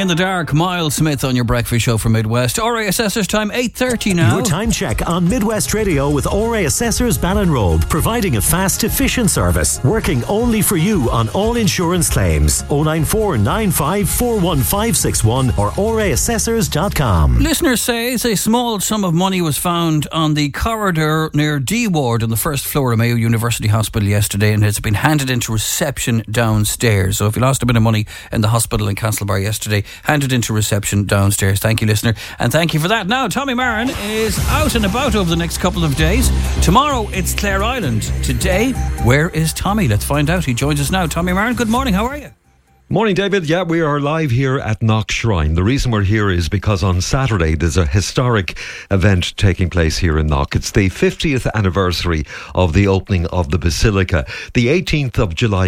in the Dark, Miles Smith on your breakfast show from Midwest. RA Assessors time, 8:30 now. Your time check on Midwest Radio with RA Assessors Ballinrobe, providing a fast, efficient service, working only for you on all insurance claims. 094 95 41561 or raassessors.com. Listeners say a small sum of money was found on the corridor near D Ward on the first floor of Mayo University Hospital yesterday, and it's been handed into reception downstairs. So if you lost a bit of money in the hospital in Castlebar yesterday, handed into reception downstairs. Thank you, listener, and thank you for that. Now, Tommy Marin is out and about over the next couple of days. Tomorrow, it's Clare Island. Today, where is Tommy? Let's find out. He joins us now. Tommy Marin, good morning. How are you? Morning, David. Yeah, we are live here at Knock Shrine. The reason we're here is because on Saturday there's a historic event taking place here in Knock. It's the 50th anniversary of the opening of the Basilica. The 18th of July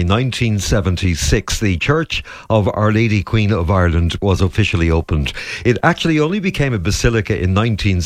1976, the Church of Our Lady Queen of Ireland was officially opened. It actually only became a basilica in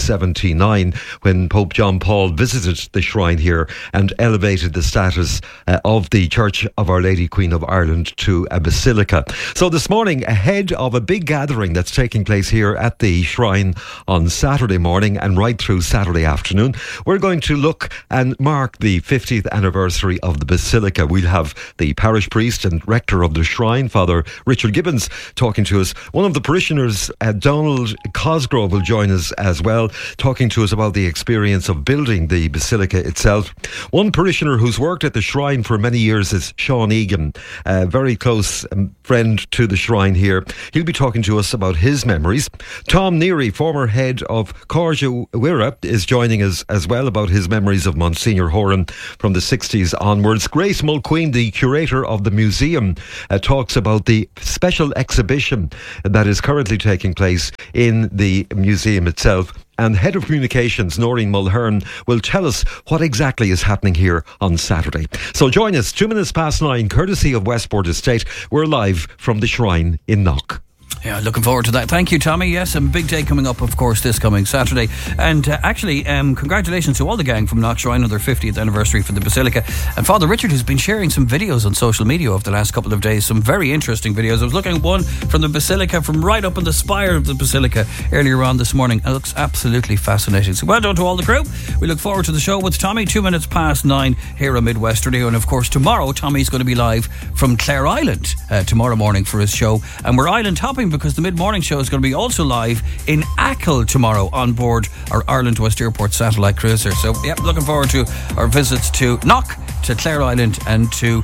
1979 when Pope John Paul visited the shrine here and elevated the status of the Church of Our Lady Queen of Ireland to a basilica. So this morning, ahead of a big gathering that's taking place here at the shrine on Saturday morning and right through Saturday afternoon, we're going to look and mark the 50th anniversary of the Basilica. We'll have the parish priest and rector of the shrine, Father Richard Gibbons, talking to us. One of the parishioners, Donald Cosgrove, will join us as well, talking to us about the experience of building the Basilica itself. One parishioner who's worked at the shrine for many years is Sean Egan, a very close friend to the shrine here. He'll be talking to us about his memories. Tom Neary, former head of Corja Wira, is joining us as well about his memories of Monsignor Horan from the 60s onwards. Grace Mulqueen, the curator of the museum, talks about the special exhibition that is currently taking place in the museum itself. And Head of Communications, Noreen Mulhern, will tell us what exactly is happening here on Saturday. So join us, 9:02, courtesy of Westport Estate. We're live from the shrine in Knock. Yeah, looking forward to that. Thank you, Tommy. Yes, a big day coming up, of course, this coming Saturday. And congratulations to all the gang from Knock Shrine on their 50th anniversary for the Basilica. And Father Richard has been sharing some videos on social media over the last couple of days, some very interesting videos. I was looking at one from the Basilica, from right up in the spire of the Basilica earlier on this morning. It looks absolutely fascinating. So well done to all the crew. We look forward to the show with Tommy, 9:02 here on Midwest Radio. And of course, tomorrow, Tommy's going to be live from Clare Island tomorrow morning for his show. And we're island hopping because the mid-morning show is going to be also live in Achill tomorrow on board our Ireland West Airport satellite cruiser. So, looking forward to our visits to Knock, to Clare Island and to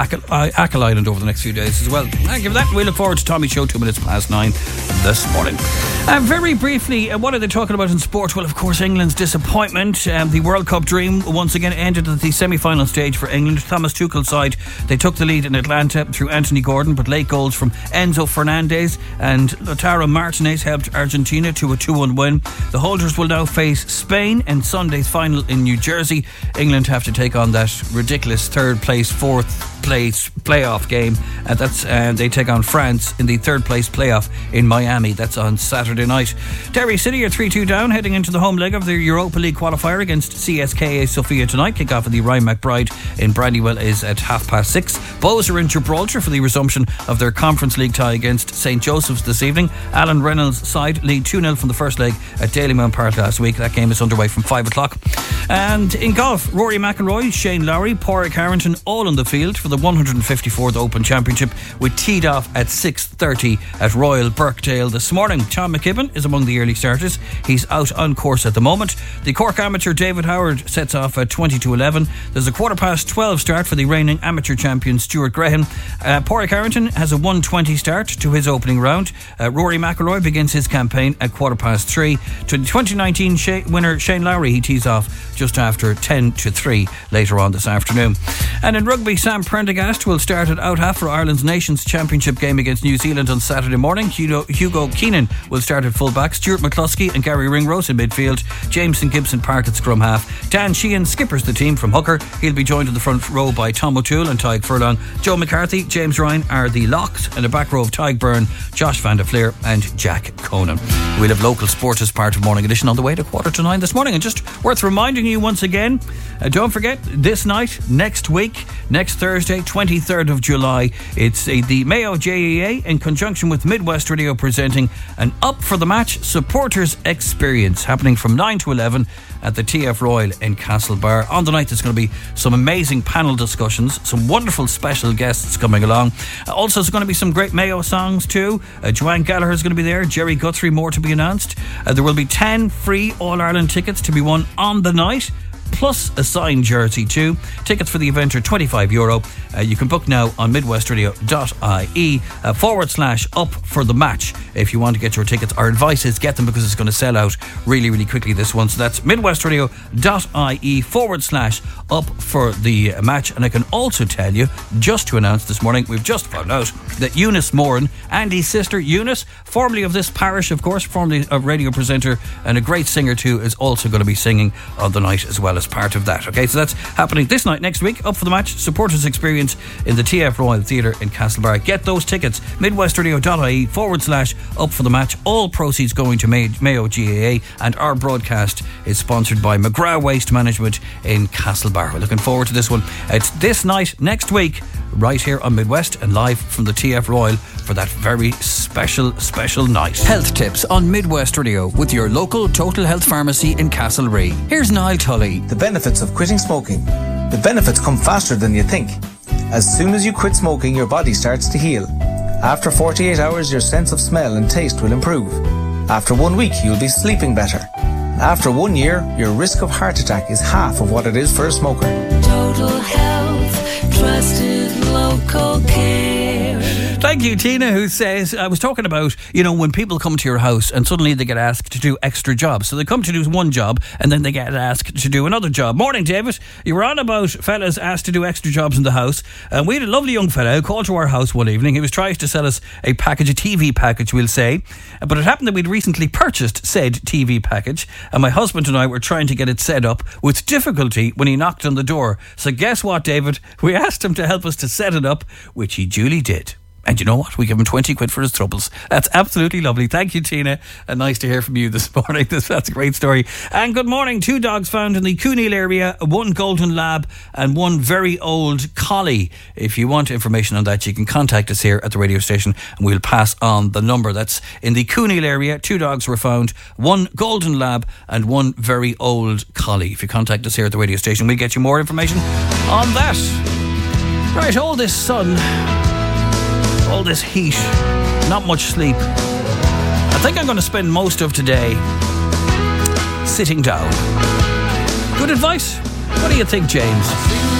Achill Island over the next few days as well. Thank you for that. We look forward to Tommy's show 9:02 this morning. Very briefly, what are they talking about in sport? Well, of course, England's disappointment. The World Cup dream once again ended at the semi-final stage for England. Thomas Tuchel's side, they took the lead in Atlanta through Anthony Gordon, but late goals from Enzo Fernandez and Lautaro Martinez helped Argentina to a 2-1 win. The holders will now face Spain in Sunday's final in New Jersey. England have to take on that ridiculous fourth place playoff game, and they take on France in the third place playoff in Miami. That's on Saturday night. Derry City are 3-2 down heading into the home leg of the Europa League qualifier against CSKA Sofia tonight. Kick-off of the Ryan McBride in Brandywell is at 6:30. Bows are in Gibraltar for the resumption of their Conference League tie against St Joseph's this evening. Alan Reynolds' side lead 2-0 from the first leg at Dalymount Park last week. That game is underway from 5 o'clock. And in golf, Rory McIlroy, Shane Lowry, Padraig Harrington all on the field for the 154th Open Championship, with teed off at 6:30 at Royal Birkdale this morning. Tom McKibben is among the early starters. He's out on course at the moment. The Cork amateur David Howard sets off at 20-11. There's a 12:15 start for the reigning amateur champion Stuart Graham. Padraig Harrington has a 1:20 start to his opening round. Rory McIlroy begins his campaign at 3:15. To the 2019 winner Shane Lowry, he tees off just after 2:50 later on this afternoon. And in rugby, Sam Prendergast will start at out half for Ireland's Nations Championship game against New Zealand on Saturday morning. Hugo Keenan will start at fullback. Stuart McCluskey and Gary Ringrose in midfield. Jameson Gibson Park at scrum half. Dan Sheehan skippers the team from hooker. He'll be joined in the front row by Tom O'Toole and Tadhg Furlong. Joe McCarthy, James Ryan are the locks, and a back row of Tadhg Byrne, Josh Van der Fleer and Jack Conan. We'll have local sport as part of Morning Edition on the way to 8:45 this morning. And just worth reminding you once again, don't forget, this night, next week, next Thursday, 23rd of July, it's the Mayo JEA in conjunction with Midwest Radio presenting an Up for the Match supporters experience happening from 9 to 11 at the TF Royal in Castlebar. On the night there's going to be some amazing panel discussions, some wonderful special guests coming along. Also there's going to be some great Mayo songs too. Joanne Gallagher is going to be there, Jerry Guthrie, more to be announced. There will be 10 free All-Ireland tickets to be won on the night, plus a signed jersey too. Tickets for the event are €25. You can book now on midwestradio.ie /up for the match if you want to get your tickets. Our advice is get them because it's going to sell out really, really quickly this one. So that's midwestradio.ie /up for the match. And I can also tell you, just to announce this morning, we've just found out that Eunice Moran, Andy's sister Eunice, formerly of this parish, of course, formerly a radio presenter and a great singer too, is also going to be singing on the night as well as part of that. Okay, so that's happening this night, next week. Up for the Match supporters experience in the TF Royal Theatre in Castlebar. Get those tickets, midwestradio.ie /up for the match. All proceeds going to Mayo GAA, and our broadcast is sponsored by McGrath Waste Management in Castlebar. We're looking forward to this one. It's this night next week right here on Midwest and live from the TF Royal for that very special night. Health tips on Midwest Radio with your local Total Health Pharmacy in Castlereagh. Here's Niall Tully. The benefits of quitting smoking. The benefits come faster than you think. As soon as you quit smoking, your body starts to heal. After 48 hours, your sense of smell and taste will improve. After 1 week, you'll be sleeping better. After 1 year, your risk of heart attack is half of what it is for a smoker. Total Health, trusted local care. Thank you, Tina, who says, I was talking about, when people come to your house and suddenly they get asked to do extra jobs. So they come to do one job and then they get asked to do another job. Morning, David. You were on about fellas asked to do extra jobs in the house. And we had a lovely young fella who called to our house one evening. He was trying to sell us a TV package, we'll say. But it happened that we'd recently purchased said TV package. And my husband and I were trying to get it set up with difficulty when he knocked on the door. So guess what, David? We asked him to help us to set it up, which he duly did. And you know what? We give him 20 quid for his troubles. That's absolutely lovely. Thank you, Tina. And nice to hear from you this morning. That's a great story. And good morning. 2 dogs found in the Cooneal area, 1 golden lab and 1 very old collie. If you want information on that, you can contact us here at the radio station and we'll pass on the number. That's in the Cooneal area. 2 dogs were found, 1 golden lab and 1 very old collie. If you contact us here at the radio station, we'll get you more information on that. Right, all this sun, all this heat, not much sleep. I think I'm going to spend most of today sitting down. Good advice? What do you think, James?